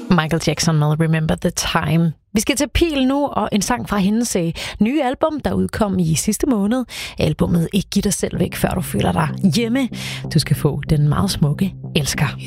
Michael Jackson med Remember the Time. Vi skal til Pil nu, og en sang fra hendes nye album, der udkom i sidste måned. Albummet Ikke giv dig selv væk, før du føler dig hjemme. Du skal få den meget smukke Elsker.